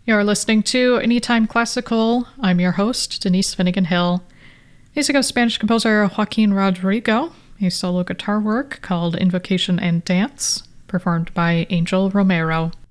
You're listening to Anytime Classical. I'm your host, Denise Finnegan Hill. Music of Spanish composer Joaquin Rodrigo, a solo guitar work called Invocation and Dance, performed by Angel Romero.